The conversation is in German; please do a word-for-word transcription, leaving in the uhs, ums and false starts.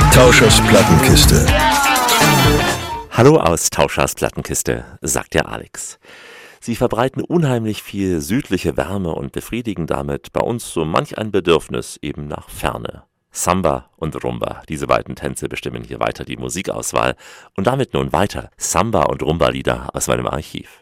Tauschers Plattenkiste. Hallo aus Tauschers Plattenkiste, sagt der Alex. Sie verbreiten unheimlich viel südliche Wärme und befriedigen damit bei uns so manch ein Bedürfnis eben nach Ferne. Samba und Rumba, diese beiden Tänze bestimmen hier weiter die Musikauswahl. Und damit nun weiter Samba- und Rumba-Lieder aus meinem Archiv.